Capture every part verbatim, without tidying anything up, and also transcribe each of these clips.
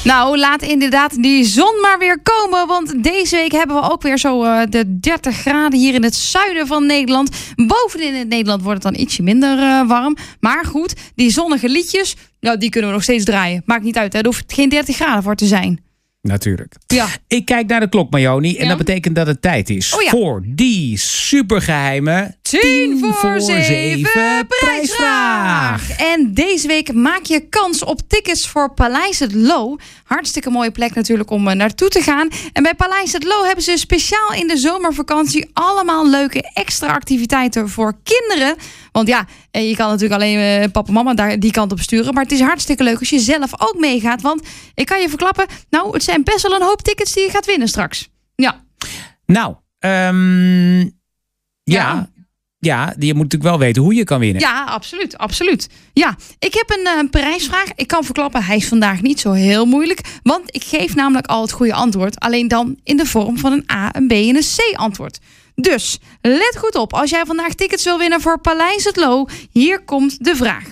Nou, laat inderdaad die zon maar weer komen. Want deze week hebben we ook weer zo uh, de dertig graden hier in het zuiden van Nederland. Bovenin in Nederland wordt het dan ietsje minder uh, warm. Maar goed, die zonnige liedjes, nou, die kunnen we nog steeds draaien. Maakt niet uit, hè? Er hoeft geen dertig graden voor te zijn. Natuurlijk. Ja. Ik kijk naar de klok, Marjoni. En ja. dat betekent dat het tijd is oh ja. voor die supergeheime tien voor zeven prijsvraag. En deze week maak je kans op tickets voor Paleis het Loo. Hartstikke mooie plek natuurlijk om naartoe te gaan. En bij Paleis het Loo hebben ze speciaal in de zomervakantie allemaal leuke extra activiteiten voor kinderen. Want ja, je kan natuurlijk alleen papa en mama daar die kant op sturen. Maar het is hartstikke leuk als je zelf ook meegaat. Want ik kan je verklappen, nou, het zijn best wel een hoop tickets die je gaat winnen straks. Ja. Nou, um, ja. ja. Ja, je moet natuurlijk wel weten hoe je kan winnen. Ja, absoluut, absoluut. Ja, ik heb een uh, prijsvraag. Ik kan verklappen, hij is vandaag niet zo heel moeilijk. Want ik geef namelijk al het goede antwoord. Alleen dan in de vorm van een A, een B en een C antwoord. Dus, let goed op. Als jij vandaag tickets wil winnen voor Paleis het Loo, hier komt de vraag.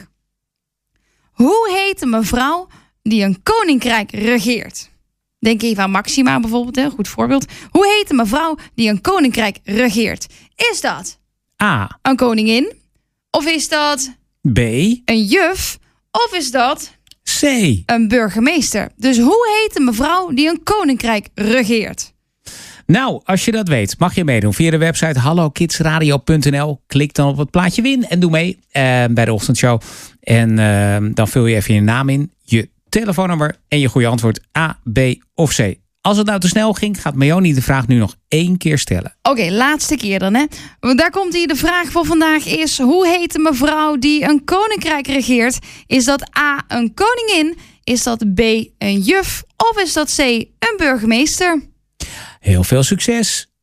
Hoe heet een mevrouw die een koninkrijk regeert? Denk even aan Maxima bijvoorbeeld, een goed voorbeeld. Hoe heet een mevrouw die een koninkrijk regeert? Is dat A. een koningin? Of is dat B. een juf? Of is dat C. een burgemeester? Dus hoe heet een mevrouw die een koninkrijk regeert? Nou, als je dat weet, mag je meedoen via de website hallo kids radio punt n l. Klik dan op het plaatje win en doe mee uh, bij de ochtendshow. En uh, dan vul je even je naam in, je telefoonnummer en je goede antwoord A, B of C. Als het nou te snel ging, gaat Marjoni de vraag nu nog één keer stellen. Oké, okay, laatste keer dan, hè. Daar komt hier. De vraag voor vandaag is: hoe heet een mevrouw die een koninkrijk regeert? Is dat A, een koningin? Is dat B, een juf? Of is dat C, een burgemeester? Heel veel succes